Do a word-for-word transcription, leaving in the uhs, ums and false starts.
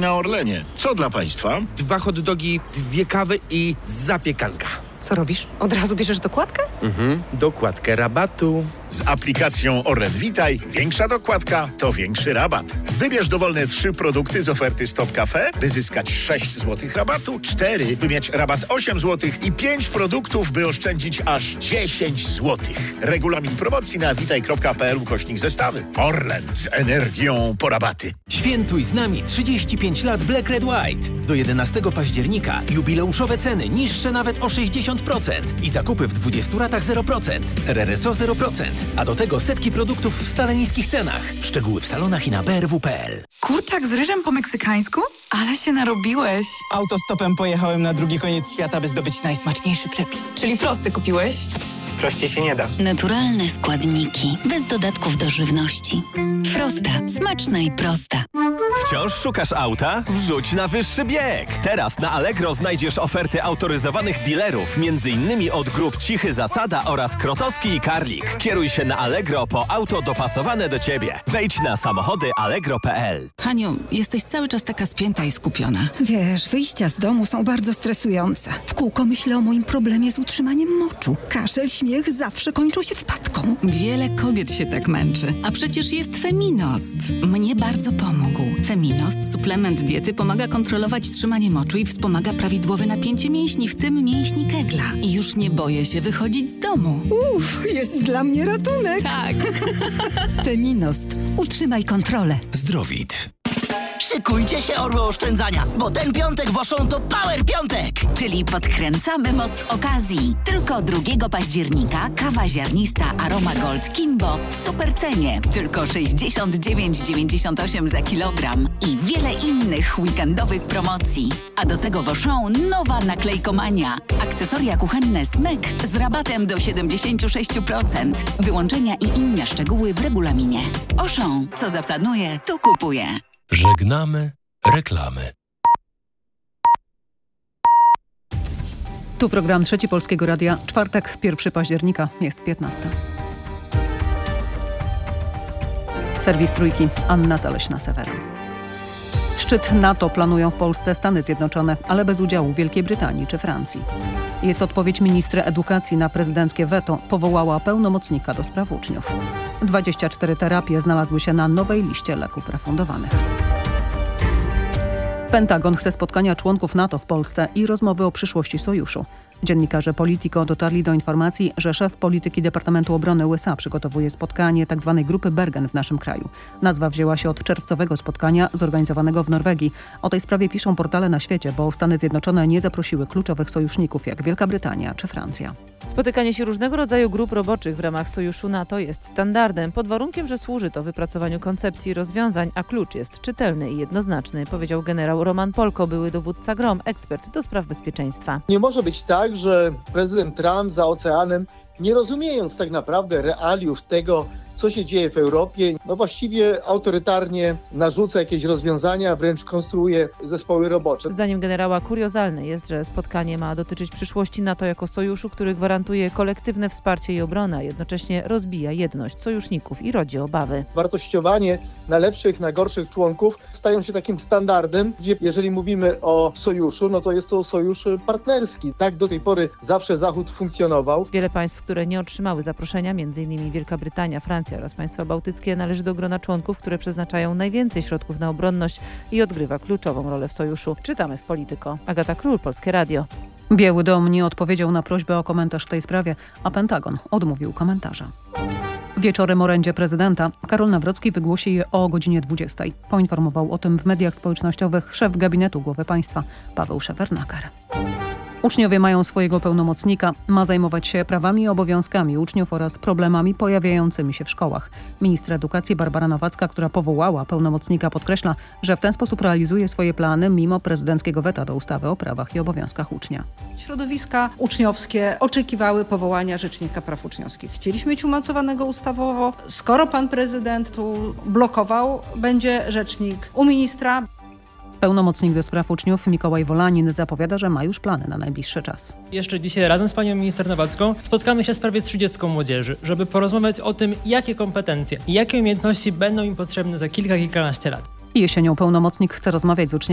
na Orlenie. Co dla państwa? Dwa hot dogi, dwie kawy i zapiekanka. Co robisz? Od razu bierzesz dokładkę? Mhm, dokładkę rabatu. Z aplikacją Orlen Witaj większa dokładka to większy rabat. Wybierz dowolne trzy produkty z oferty Stop Cafe, by zyskać sześć złotych rabatu, cztery, by mieć rabat osiem złotych i pięć produktów, by oszczędzić aż dziesięć złotych. Regulamin promocji na witaj kropka p l ukośnik zestawy. Orlen z energią po rabaty. Świętuj z nami trzydzieści pięć lat Black Red White. Do jedenastego października jubileuszowe ceny niższe nawet o sześćdziesiąt procent i zakupy w dwudziestu ratach zero procent. R R S O zero procent. A do tego setki produktów w stale niskich cenach. Szczegóły w salonach i na b r w kropka p l. Kurczak z ryżem po meksykańsku? Ale się narobiłeś. Autostopem pojechałem na drugi koniec świata, by zdobyć najsmaczniejszy przepis. Czyli frosty kupiłeś? Prościej się nie da. Naturalne składniki, bez dodatków do żywności. Frosta. Smaczna i prosta. Wciąż szukasz auta? Wrzuć na wyższy bieg! Teraz na Allegro znajdziesz oferty autoryzowanych dealerów, między innymi od grup Cichy Zasada oraz Krotowski i Karlik. Kieruj się na Allegro po auto dopasowane do Ciebie. Wejdź na samochody allegro kropka p l. Haniu, jesteś cały czas taka spięta i skupiona. Wiesz, wyjścia z domu są bardzo stresujące. W kółko myślę o moim problemie z utrzymaniem moczu. Kaszel, śmiech zawsze kończą się wpadką. Wiele kobiet się tak męczy, a przecież jest Feminost. Mnie bardzo pomógł. Feminost, suplement diety, pomaga kontrolować trzymanie moczu i wspomaga prawidłowe napięcie mięśni, w tym mięśni kegla. I już nie boję się wychodzić z domu. Uff, jest dla mnie ratunek. Tak. Feminost. Utrzymaj kontrolę. Zdrowit. Szykujcie się, orły oszczędzania, bo ten piątek w Auchan to Power Piątek! Czyli podkręcamy moc okazji. Tylko drugiego października kawa ziarnista Aroma Gold Kimbo w supercenie. Tylko sześćdziesiąt dziewięć dziewięćdziesiąt osiem za kilogram. I wiele innych weekendowych promocji. A do tego w Auchan nowa naklejkomania. Akcesoria kuchenne Smyk z rabatem do siedemdziesiąt sześć procent. Wyłączenia i inne szczegóły w regulaminie. Auchan, co zaplanuje, to kupuje. Żegnamy reklamy. Tu program Trzeci Polskiego Radia. Czwartek, pierwszego października, jest piętnasta. Serwis Trójki, Anna Zaleśna-Sewera. Szczyt NATO planują w Polsce Stany Zjednoczone, ale bez udziału Wielkiej Brytanii czy Francji. Jest odpowiedź ministra edukacji na prezydenckie weto. Powołała pełnomocnika do spraw uczniów. dwadzieścia cztery terapie znalazły się na nowej liście leków refundowanych. Pentagon chce spotkania członków NATO w Polsce i rozmowy o przyszłości sojuszu. Dziennikarze Politico dotarli do informacji, że szef polityki Departamentu Obrony U S A przygotowuje spotkanie tzw. Grupy Bergen w naszym kraju. Nazwa wzięła się od czerwcowego spotkania zorganizowanego w Norwegii. O tej sprawie piszą portale na świecie, bo Stany Zjednoczone nie zaprosiły kluczowych sojuszników jak Wielka Brytania czy Francja. Spotykanie się różnego rodzaju grup roboczych w ramach sojuszu NATO jest standardem, pod warunkiem, że służy to wypracowaniu koncepcji i rozwiązań, a klucz jest czytelny i jednoznaczny, powiedział generał Roman Polko, były dowódca GROM, ekspert do spraw bezpieczeństwa. Nie może być tak, że prezydent Trump za oceanem, nie rozumiejąc tak naprawdę realiów tego, co się dzieje w Europie, no właściwie autorytarnie narzuca jakieś rozwiązania, wręcz konstruuje zespoły robocze. Zdaniem generała kuriozalne jest, że spotkanie ma dotyczyć przyszłości NATO jako sojuszu, który gwarantuje kolektywne wsparcie i obronę, a jednocześnie rozbija jedność sojuszników i rodzi obawy. Wartościowanie na lepszych, na gorszych członków stają się takim standardem, gdzie jeżeli mówimy o sojuszu, no to jest to sojusz partnerski. Tak do tej pory zawsze Zachód funkcjonował. Wiele państw, które nie otrzymały zaproszenia, między innymi Wielka Brytania, Francja oraz państwa bałtyckie, należy do grona członków, które przeznaczają najwięcej środków na obronność i odgrywa kluczową rolę w sojuszu. Czytamy w Politico. Agata Król, Polskie Radio. Biały Dom nie odpowiedział na prośbę o komentarz w tej sprawie, a Pentagon odmówił komentarza. Wieczorem orędzie prezydenta Karol Nawrocki wygłosi je o godzinie dwudziestej. Poinformował o tym w mediach społecznościowych szef gabinetu głowy państwa Paweł Szefernaker. Uczniowie mają swojego pełnomocnika, ma zajmować się prawami i obowiązkami uczniów oraz problemami pojawiającymi się w szkołach. Minister edukacji Barbara Nowacka, która powołała pełnomocnika, podkreśla, że w ten sposób realizuje swoje plany mimo prezydenckiego weta do ustawy o prawach i obowiązkach ucznia. Środowiska uczniowskie oczekiwały powołania Rzecznika Praw Uczniowskich. Chcieliśmy mieć umocowanego ustawowo. Skoro pan prezydent tu blokował, będzie rzecznik u ministra. Pełnomocnik do spraw uczniów Mikołaj Wolanin zapowiada, że ma już plany na najbliższy czas. Jeszcze dzisiaj razem z panią minister Nowacką spotkamy się z prawie trzydziestką młodzieży, żeby porozmawiać o tym, jakie kompetencje i jakie umiejętności będą im potrzebne za kilka, kilkanaście lat. Jesienią pełnomocnik chce rozmawiać z uczniami